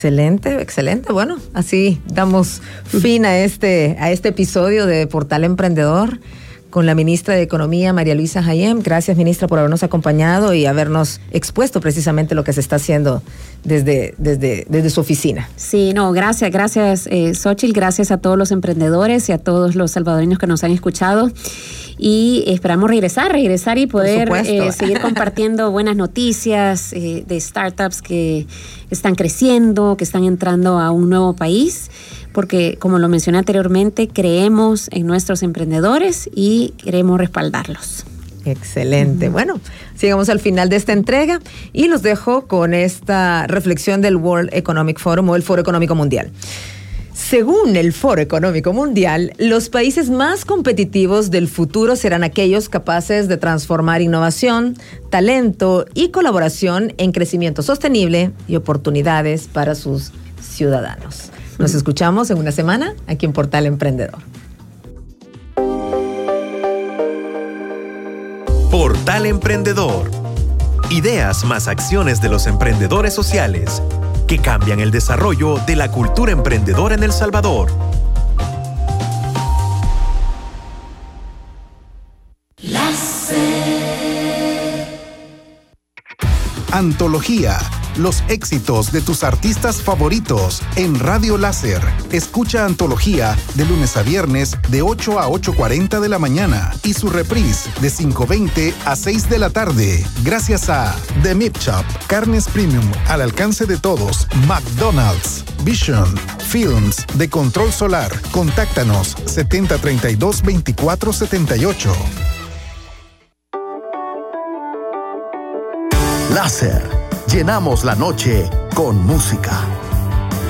Excelente, excelente. Bueno, así damos fin a este episodio de Portal Emprendedor con la ministra de Economía, María Luisa Hayem. Gracias, ministra, por habernos acompañado y habernos expuesto precisamente lo que se está haciendo desde su oficina. Sí, no, gracias, Xóchitl, gracias a todos los emprendedores y a todos los salvadoreños que nos han escuchado. Y esperamos regresar y poder seguir compartiendo buenas noticias de startups que están creciendo, que están entrando a un nuevo país, porque como lo mencioné anteriormente, creemos en nuestros emprendedores y queremos respaldarlos. Excelente. Bueno, llegamos al final de esta entrega y los dejo con esta reflexión del World Economic Forum o el Foro Económico Mundial. Según el Foro Económico Mundial, los países más competitivos del futuro serán aquellos capaces de transformar innovación, talento y colaboración en crecimiento sostenible y oportunidades para sus ciudadanos. Nos escuchamos en una semana aquí en Portal Emprendedor. Portal Emprendedor. Ideas más acciones de los emprendedores sociales que cambian el desarrollo de la cultura emprendedora en El Salvador. Antología. Los éxitos de tus artistas favoritos en Radio Láser. Escucha Antología de lunes a viernes de 8 a 8:40 de la mañana y su reprise de 5:20 a 6 de la tarde. Gracias a The Meat Shop, carnes premium al alcance de todos. McDonald's, Vision, Films, de Control Solar. Contáctanos 7032-2478. Láser. Llenamos la noche con música.